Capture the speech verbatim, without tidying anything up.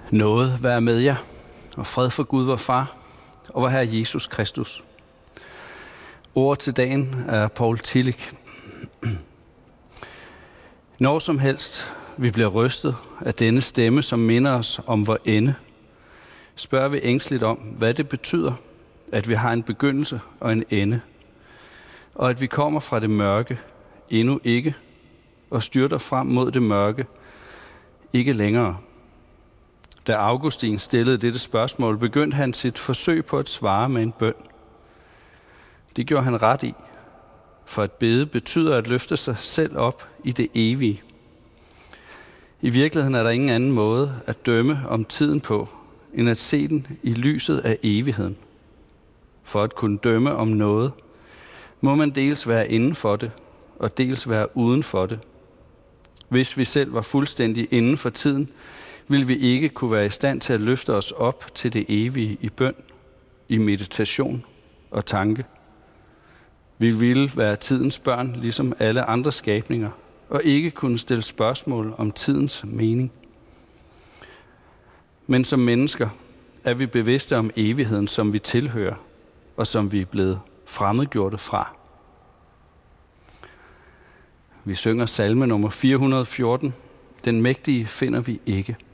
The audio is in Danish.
Nåde være med jer, og fred for Gud vor Far, og vor Herre Jesus Kristus. Ord til dagen er Paul Tillich. Når som helst vi bliver rystet af denne stemme, som minder os om vor ende, spørger vi ængsteligt om, hvad det betyder, at vi har en begyndelse og en ende, og at vi kommer fra det mørke endnu ikke, og styrter frem mod det mørke ikke længere. Da Augustin stillede dette spørgsmål, begyndte han sit forsøg på at svare med en bøn. Det gjorde han ret i, for at bede betyder at løfte sig selv op i det evige. I virkeligheden er der ingen anden måde at dømme om tiden på, end at se den i lyset af evigheden. For at kunne dømme om noget, må man dels være inden for det, og dels være uden for det. Hvis vi selv var fuldstændig inden for tiden, vil vi ikke kunne være i stand til at løfte os op til det evige i bøn, i meditation og tanke. Vi ville være tidens børn, ligesom alle andre skabninger, og ikke kunne stille spørgsmål om tidens mening. Men som mennesker er vi bevidste om evigheden, som vi tilhører, og som vi er blevet fremmedgjorte fra. Vi synger salme nummer fire hundrede og fjorten. Den mægtige finder vi ikke.